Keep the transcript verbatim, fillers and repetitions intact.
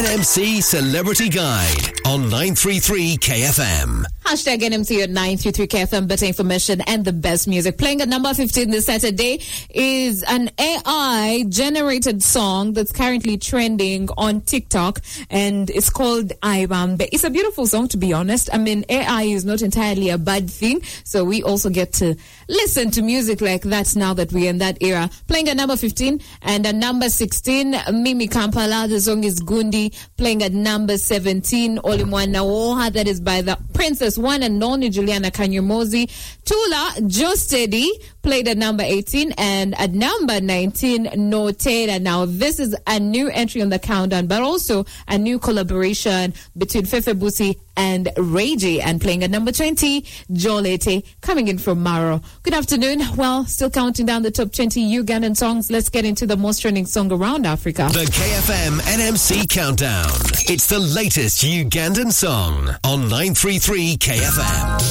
N M C Celebrity Guide on nine thirty-three K F M. Hashtag N M C at nine thirty-three K F M, better information and the best music. Playing at number fifteen this Saturday is an A I-generated song that's currently trending on TikTok, and it's called Airambe. It's a beautiful song, to be honest. I mean, A I is not entirely a bad thing, so we also get to listen to music like that now that we're in that era. Playing at number fifteen, and at number sixteen, Mimi Kampala. The song is Gundi. Playing at number seventeen, Olimwana Woha. That is by the Princess One and only Juliana Kanyomozi. Tula, Joe Steady, played at number eighteen, and at number nineteen, No Teda. Now, this is a new entry on the countdown, but also a new collaboration between Fefe Busi and Ray J. And playing at number twenty, Jolete, coming in from Maro. Good afternoon. Well, still counting down the top twenty Ugandan songs. Let's get into the most trending song around Africa. The K F M N M C Countdown. It's the latest Ugandan song on nine thirty-three K F M.